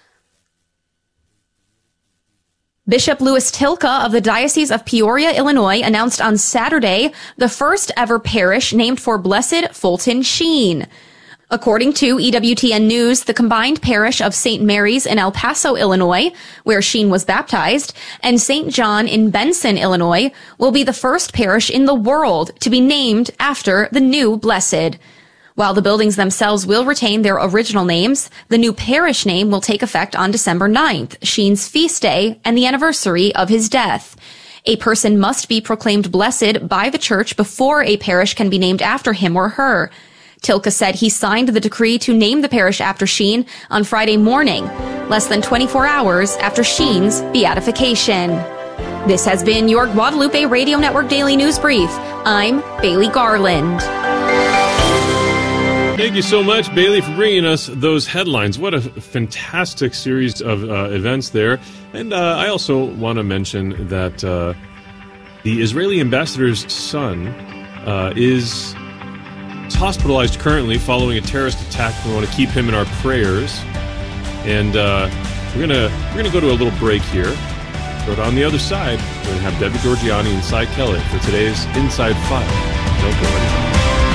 S20: Bishop Louis Tilka of the Diocese of Peoria, Illinois, announced on Saturday the first ever parish named for Blessed Fulton Sheen. According to E W T N News, the combined parish of Saint Mary's in El Paso, Illinois, where Sheen was baptized, and Saint John in Benson, Illinois, will be the first parish in the world to be named after the new blessed. While the buildings themselves will retain their original names, the new parish name will take effect on December ninth, Sheen's feast day and the anniversary of his death. A person must be proclaimed blessed by the church before a parish can be named after him or her. Tilka said he signed the decree to name the parish after Sheen on Friday morning, less than twenty-four hours after Sheen's beatification. This has been your Guadalupe Radio Network Daily News Brief. I'm Bailey Garland.
S17: Thank you so much, Bailey, for bringing us those headlines. What a fantastic series of uh, events there. And uh, I also want to mention that uh, the Israeli ambassador's son uh, is hospitalized currently following a terrorist attack. We want to keep him in our prayers. And uh, we're gonna we're gonna go to a little break here. But on the other side, we're gonna have Debbie Georgiani and Cy Kellett for today's Inside File. Don't go anywhere.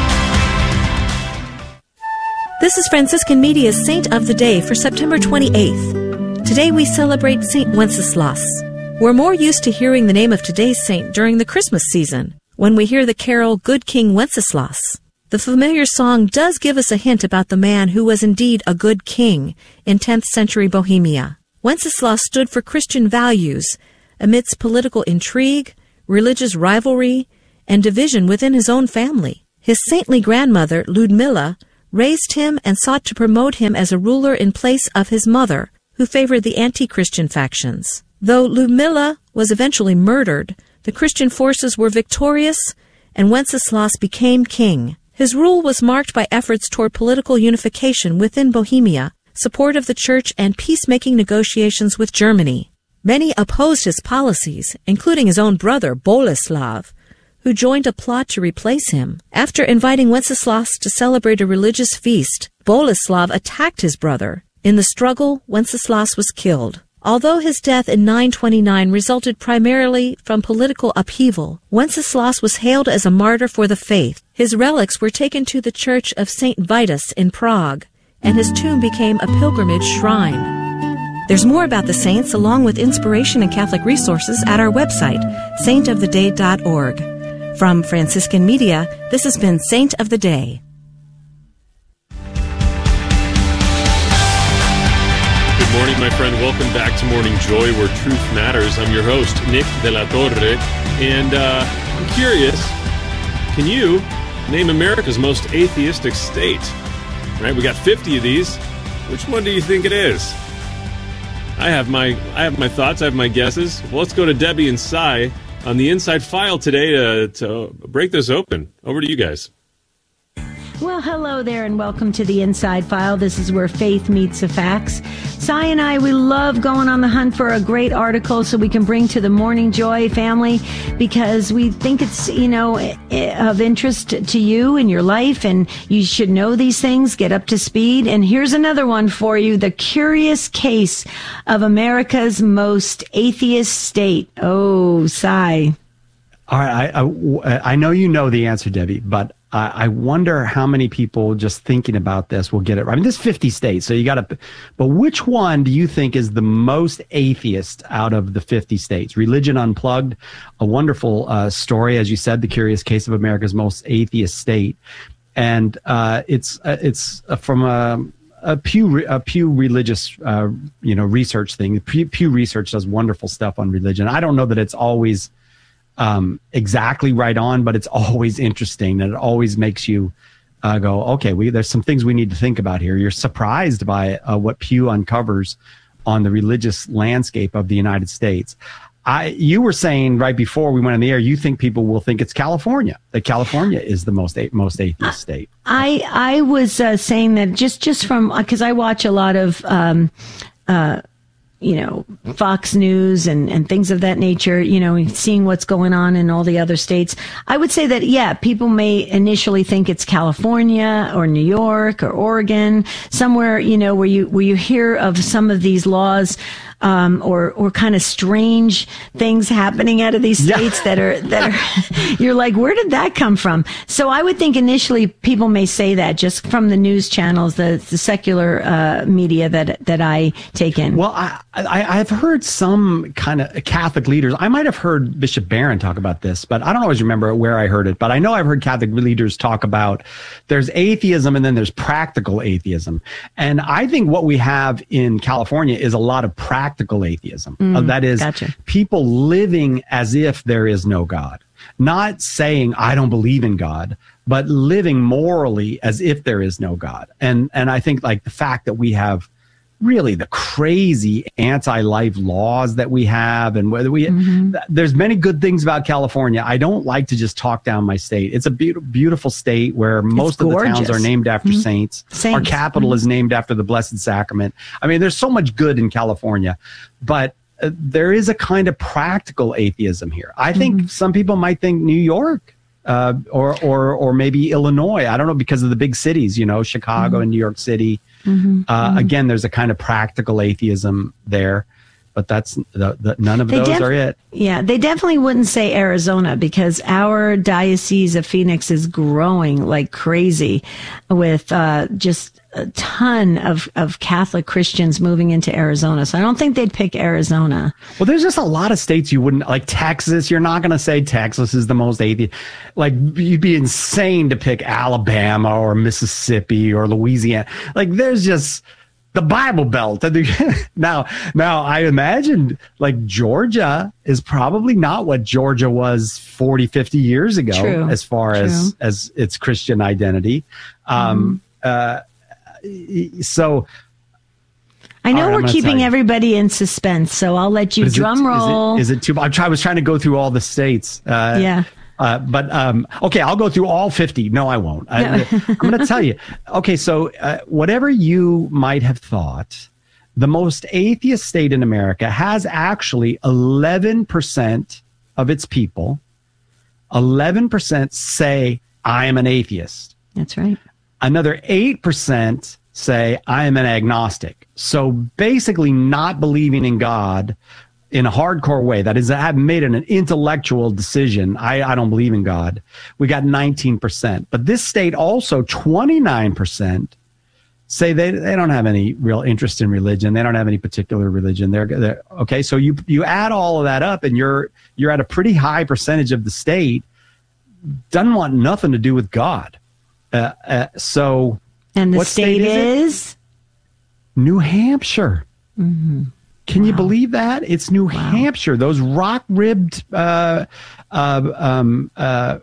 S1: This is Franciscan Media's Saint of the Day for September twenty-eighth. Today we celebrate Saint Wenceslas. We're more used to hearing the name of today's saint during the Christmas season, when we hear the carol Good King Wenceslas. The familiar song does give us a hint about the man who was indeed a good king in tenth century Bohemia. Wenceslas stood for Christian values, amidst political intrigue, religious rivalry, and division within his own family. His saintly grandmother, Ludmilla, raised him and sought to promote him as a ruler in place of his mother, who favored the anti-Christian factions. Though Ludmilla was eventually murdered, the Christian forces were victorious, and Wenceslas became king. His rule was marked by efforts toward political unification within Bohemia, support of the church, and peacemaking negotiations with Germany. Many opposed his policies, including his own brother, Boleslav, who joined a plot to replace him. After inviting Wenceslas to celebrate a religious feast, Boleslav attacked his brother. In the struggle, Wenceslas was killed. Although his death in nine twenty-nine resulted primarily from political upheaval, Wenceslas was hailed as a martyr for the faith. His relics were taken to the church of Saint Vitus in Prague, and his tomb became a pilgrimage shrine. There's more about the saints along with inspiration and Catholic resources at our website, saint of the day dot org. From Franciscan Media, this has been Saint of the Day.
S17: Good morning, my friend. Welcome back to Morning Joy, where truth matters. I'm your host, Nick de la Torre, and uh, I'm curious, can you name America's most atheistic state? Right, we got fifty of these. Which one do you think it is? I have my I have my thoughts. I have my guesses. Well, let's go to Debbie and Cy on the Inside File today to, to break this open. Over to you guys.
S21: Well, hello there, and welcome to the Inside File. This is where faith meets the facts. Cy and I, we love going on the hunt for a great article so we can bring to the Morning Joy family, because we think it's, you know, of interest to you in your life, and you should know these things, get up to speed. And here's another one for you: the curious case of America's most atheist state. Oh, Cy.
S22: All right, I, I, I know you know the answer, Debbie, but uh, I wonder how many people just thinking about this will get it right. I mean, there's fifty states, so you got to, but which one do you think is the most atheist out of the fifty states? Religion Unplugged, a wonderful uh, story, as you said, the curious case of America's most atheist state. And uh, it's uh, it's uh, from a, a Pew a Pew religious uh, you know research thing. Pew, Pew Research does wonderful stuff on religion. I don't know that it's always Um, exactly right on, but it's always interesting, and it always makes you uh, go, okay, we, there's some things we need to think about here. You're surprised by uh, what Pew uncovers on the religious landscape of the United States. I, you were saying right before we went on the air, you think people will think it's California, that California is the most most atheist state.
S21: I I was uh, saying that just just from because I watch a lot of um, uh, you know, Fox News and, and things of that nature, you know, seeing what's going on in all the other states. I would say that, yeah, people may initially think it's California or New York or Oregon, somewhere, you know, where you, where you hear of some of these laws, um, or, or kind of strange things happening out of these states yeah. that are, that are, you're like, where did that come from? So I would think initially people may say that just from the news channels, the, the secular, uh, media that, that I take in.
S22: Well, I, I, I've heard some kind of Catholic leaders. I might have heard Bishop Barron talk about this, but I don't always remember where I heard it. But I know I've heard Catholic leaders talk about there's atheism and then there's practical atheism. And I think what we have in California is a lot of practical atheism.
S21: Mm,
S22: uh, that is
S21: gotcha.
S22: People living as if there is no God, not saying I don't believe in God, but living morally as if there is no God. And, and I think like the fact that we have really the crazy anti-life laws that we have, and whether we mm-hmm. th- there's many good things about California. I don't like to just talk down my state. It's a be- beautiful state where most of the towns are named after mm-hmm. saints. saints. Our capital mm-hmm. is named after the Blessed Sacrament. I mean, there's so much good in California, but uh, there is a kind of practical atheism here. I think mm-hmm. some people might think New York uh, or or or maybe Illinois. I don't know, because of the big cities, you know, Chicago mm-hmm. and New York City. Mm-hmm, uh, mm-hmm. Again, there's a kind of practical atheism there, but that's the, the, none of they those def- are it.
S21: Yeah, they definitely wouldn't say Arizona, because our Diocese of Phoenix is growing like crazy with uh, just a ton of, of Catholic Christians moving into Arizona. So I don't think they'd pick Arizona.
S22: Well, there's just a lot of states you wouldn't, like Texas. You're not going to say Texas is the most atheist. Like, you'd be insane to pick Alabama or Mississippi or Louisiana. Like, there's just, the Bible Belt. now, now I imagine like Georgia is probably not what Georgia was forty, fifty years ago
S21: True.
S22: as far
S21: True.
S22: as, as its Christian identity. Um, mm-hmm. uh, so
S21: I know
S22: right,
S21: we're keeping everybody in suspense, so I'll let you drum
S22: it,
S21: roll.
S22: Is it, is it too? I'm try, I was trying to go through all the states. Uh,
S21: yeah.
S22: Uh, but um, okay, I'll go through all fifty. No, I won't. I,
S21: No.
S22: I'm going to tell you. Okay, so uh, whatever you might have thought, the most atheist state in America has actually eleven percent of its people. eleven percent say I am an atheist.
S21: That's right.
S22: Another eight percent say I am an agnostic. So basically, not believing in God in a hardcore way. That is, I have made an, an intellectual decision. I, I don't believe in God. We got nineteen percent. But this state also, twenty-nine percent say they, they don't have any real interest in religion. They don't have any particular religion. They're, they're okay. So you, you add all of that up and you're, you're at a pretty high percentage of the state doesn't want nothing to do with God. Uh, uh, so.
S21: And the
S22: what
S21: state,
S22: state is,
S21: is?
S22: New Hampshire.
S21: Mm-hmm.
S22: Can wow. you believe that? It's New wow. Hampshire. Those rock-ribbed uh, uh, um, uh,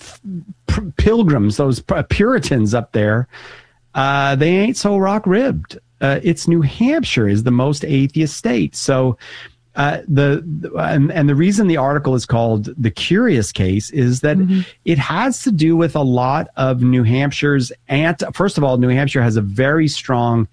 S22: p- pilgrims, those Puritans up there, uh, they ain't so rock-ribbed. Uh, it's New Hampshire is the most atheist state. So uh, the, the and, and the reason the article is called The Curious Case is that mm-hmm. it has to do with a lot of New Hampshire's anti. First of all, New Hampshire has a very strong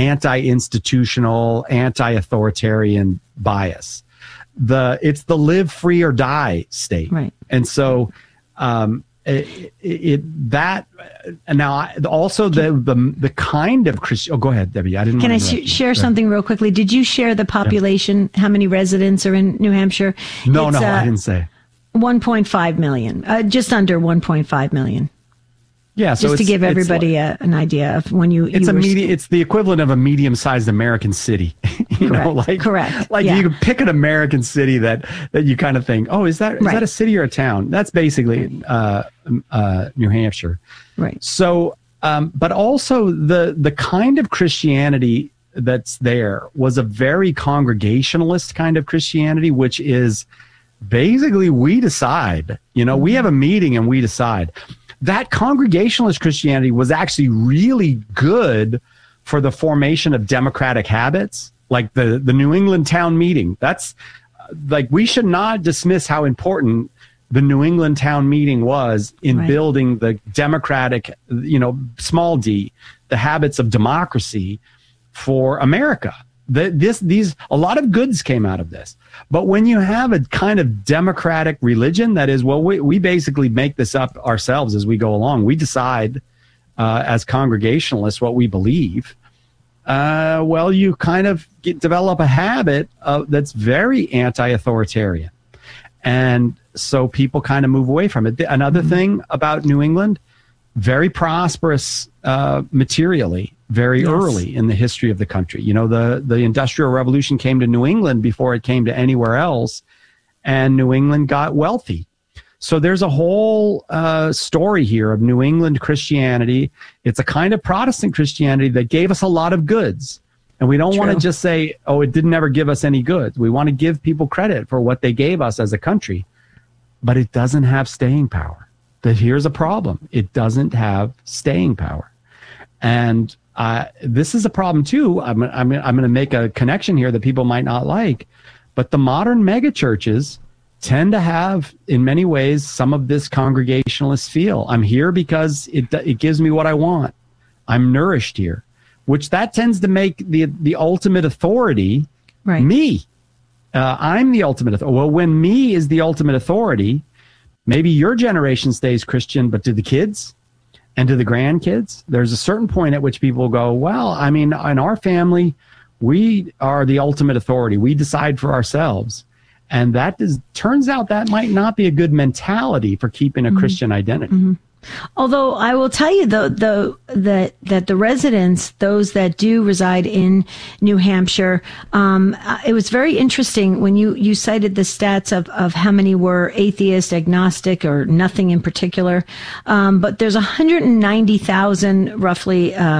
S22: anti-institutional, anti-authoritarian bias. The it's the live free or die state,
S21: right?
S22: And so, um, it, it that now I, also the the the kind of Christian. Oh, go ahead, Debbie. I didn't.
S21: Can I
S22: sh-
S21: share something real quickly? Did you share the population? Yeah. How many residents are in New Hampshire?
S22: No,
S21: it's,
S22: no,
S21: uh,
S22: I didn't say.
S21: one point five million, uh, just under one point five million.
S22: Yeah, so
S21: just to give everybody
S22: like,
S21: a, an idea of when you,
S22: it's
S21: you
S22: a
S21: were,
S22: medi- it's the equivalent of a medium-sized American city. you
S21: correct,
S22: know, like
S21: correct.
S22: Like
S21: yeah.
S22: you can pick an American city that that you kind of think, oh, is that is
S21: right.
S22: that a city or a town? That's basically uh, uh, New Hampshire.
S21: Right.
S22: So, um, but also the the kind of Christianity that's there was a very congregationalist kind of Christianity, which is basically we decide. You know, we have a meeting and we decide. That congregationalist Christianity was actually really good for the formation of democratic habits, like the, the New England town meeting. That's like, we should not dismiss how important the New England town meeting was in right. building the democratic, you know, small d, the habits of democracy for America. The, this, these, a lot of goods came out of this. But when you have a kind of democratic religion that is, well, we, we basically make this up ourselves as we go along. We decide uh, as congregationalists what we believe. Uh, well, you kind of get, develop a habit of, that's very anti-authoritarian. And so people kind of move away from it. Another mm-hmm. thing about New England, very prosperous uh, materially. Very yes. early in the history of the country. You know, the, the Industrial Revolution came to New England before it came to anywhere else, and New England got wealthy. So there's a whole uh, story here of New England Christianity. It's a kind of Protestant Christianity that gave us a lot of goods. And we don't want to just say, oh, it didn't ever give us any goods. We want to give people credit for what they gave us as a country. But it doesn't have staying power. But here's a problem. It doesn't have staying power. And Uh, this is a problem too. I'm, I'm, I'm going to make a connection here that people might not like, but the modern megachurches tend to have, in many ways, some of this congregationalist feel. I'm here because it it gives me what I want. I'm nourished here, which that tends to make the the ultimate authority
S21: right.
S22: me. Uh, I'm the ultimate authority. Well, when me is the ultimate authority, maybe your generation stays Christian, but do the kids? And to the grandkids, there's a certain point at which people go, well, I mean, in our family, we are the ultimate authority. We decide for ourselves. And that is, turns out that might not be a good mentality for keeping a mm-hmm. Christian identity.
S21: Mm-hmm. Although I will tell you, though, though that that the residents, those that do reside in New Hampshire, um, it was very interesting when you, you cited the stats of, of how many were atheist, agnostic, or nothing in particular. Um, but there's one hundred ninety thousand roughly um,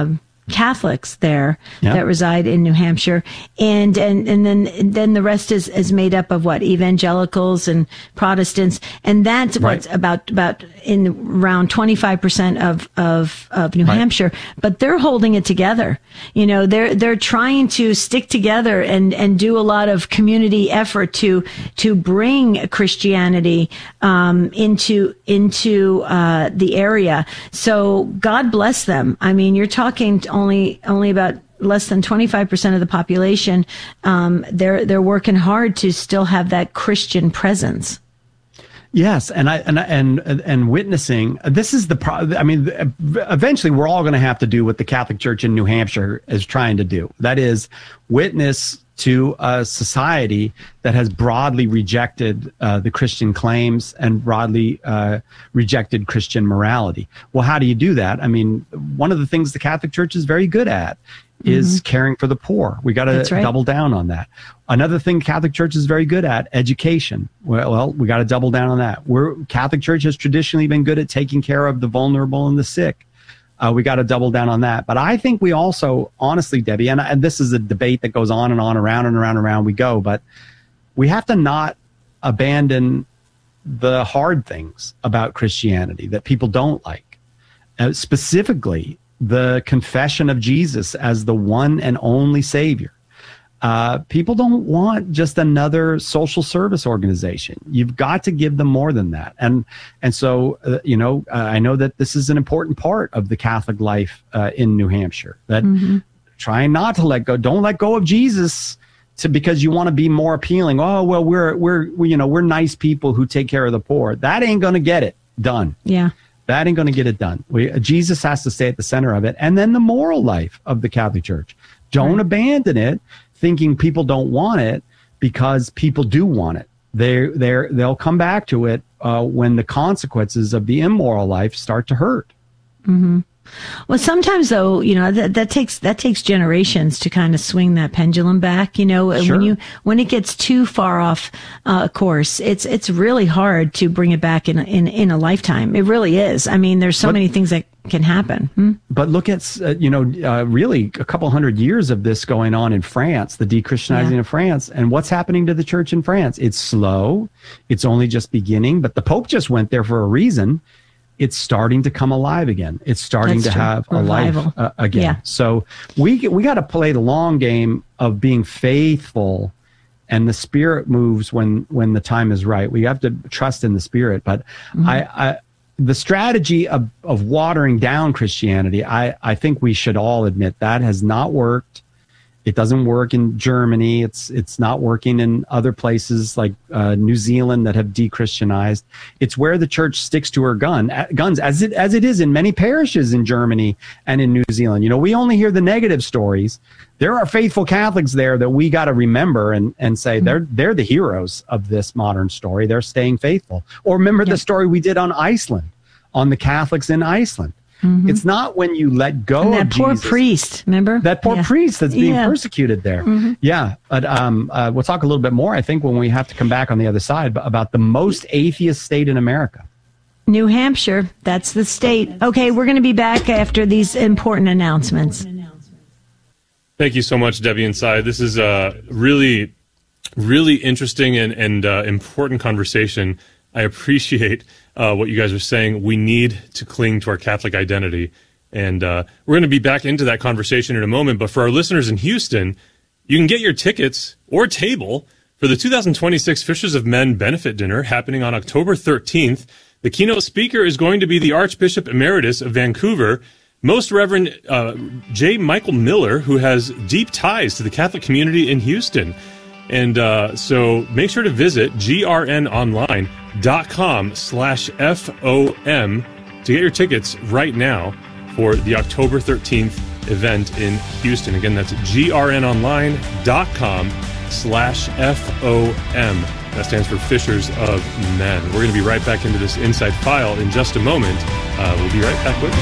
S21: Catholics there
S22: Yeah.
S21: that reside in New Hampshire, and and and then and then the rest is is made up of what, evangelicals and Protestants, and that's what's
S22: Right.
S21: about about in around twenty-five percent of of of New
S22: Right.
S21: Hampshire. But they're holding it together. You know, they're they're trying to stick together and and do a lot of community effort to to bring Christianity um, into into uh, the area. So God bless them. I mean, you're talking only only about less than twenty-five percent of the population. Um, they're they're working hard to still have that Christian presence.
S22: Yes, and I and and and witnessing. This is the pro. I mean, eventually, we're all going to have to do what the Catholic Church in New Hampshire is trying to do. That is, witness to a society that has broadly rejected uh, the Christian claims and broadly uh, rejected Christian morality. Well, how do you do that? I mean, one of the things the Catholic Church is very good at is
S21: Mhm.
S22: caring for the poor. We got to
S21: That's right.
S22: double down on that. Another thing Catholic Church is very good at, education. Well, well we got to double down on that. We're Catholic Church has traditionally been good at taking care of the vulnerable and the sick. Uh, we got to double down on that. But I think we also, honestly, Debbie, and, and this is a debate that goes on and on, around and around and around we go, but we have to not abandon the hard things about Christianity that people don't like. Uh, specifically, the confession of Jesus as the one and only Savior. Uh, people don't want just another social service organization. You've got to give them more than that. And and so, uh, you know, uh, I know that this is an important part of the Catholic life uh, in New Hampshire, that
S21: Mhm.
S22: trying not to let go, don't let go of Jesus to, because you want to be more appealing. Oh, well, we're, we're, we, you know, we're nice people who take care of the poor. That ain't going to get it done.
S21: Yeah.
S22: That ain't going to get it done. We, Jesus has to stay at the center of it. And then the moral life of the Catholic Church. Don't
S21: Right.
S22: abandon it thinking people don't want it, because people do want it. They're, they're, they'll come back to it uh, when the consequences of the immoral life start to hurt.
S21: hmm Well, sometimes though, you know, that, that takes, that takes generations to kind of swing that pendulum back. You know,
S22: Sure.
S21: when you, when it gets too far off uh, course, it's, it's really hard to bring it back in, a- in, in a lifetime. It really is. I mean, there's so
S22: But-
S21: many things that can happen. Hmm?
S22: But look at, uh, you know, uh, really a couple hundred years of this going on in France, the de-Christianizing
S21: Yeah.
S22: of France. And what's happening to the church in France? It's slow. It's only just beginning, but the Pope just went there for a reason. It's starting to come alive again. It's starting
S21: That's
S22: to
S21: true.
S22: have a
S21: Revival.
S22: life uh, again.
S21: Yeah.
S22: So we we got to play the long game of being faithful, and the Spirit moves when when the time is right. We have to trust in the Spirit. But
S21: Mhm.
S22: I, I the strategy of of watering down Christianity, I I think we should all admit that has not worked. It doesn't work in Germany. It's it's not working in other places like uh, New Zealand that have de-Christianized. It's where the church sticks to her gun uh, guns, as it as it is in many parishes in Germany and in New Zealand. You know, we only hear the negative stories. There are faithful Catholics there that we got to remember and and say
S21: Mm-hmm.
S22: they're they're the heroes of this modern story. They're staying faithful. Or remember the story we did on Iceland, on the Catholics in Iceland.
S21: Mhm.
S22: It's not when you let go
S21: And
S22: of
S21: that poor
S22: Jesus.
S21: priest, remember?
S22: That poor
S21: Yeah.
S22: priest that's being
S21: Yeah.
S22: persecuted there.
S21: Mhm.
S22: Yeah. But um, uh, we'll talk a little bit more, I think, when we have to come back on the other side b- about the most atheist state in America.
S21: New Hampshire, that's the state. Okay, we're going to be back after these important announcements.
S17: Thank you so much, Debbie Inside. This is a really, really interesting and, and uh, important conversation. I appreciate uh, what you guys are saying. We need to cling to our Catholic identity. And uh, we're going to be back into that conversation in a moment. But for our listeners in Houston, you can get your tickets or table for the two thousand twenty-six Fishers of Men Benefit Dinner happening on October thirteenth. The keynote speaker is going to be the Archbishop Emeritus of Vancouver, Most Reverend uh, J. Michael Miller, who has deep ties to the Catholic community in Houston. And uh, so make sure to visit grnonline.com slash FOM to get your tickets right now for the October thirteenth event in Houston. Again, that's grnonline.com slash FOM. That stands for Fishers of Men. We're going to be right back into this Inside File in just a moment. Uh, we'll be right back with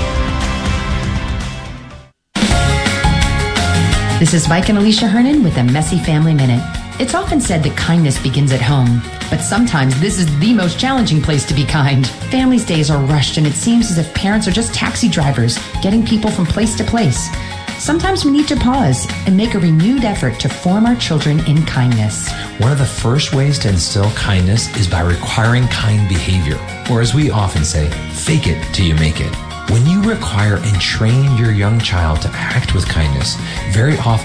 S17: you.
S3: This is Mike and Alicia Hernan with a Messy Family Minute. It's often said that kindness begins at home, but sometimes this is the most challenging place to be kind. Families' days are rushed, and it seems as if parents are just taxi drivers, getting people from place to place. Sometimes we need to pause and make a renewed effort to form our children in kindness.
S4: One of the first ways to instill kindness is by requiring kind behavior, or as we often say, fake it till you make it. When you require and train your young child to act with kindness, very often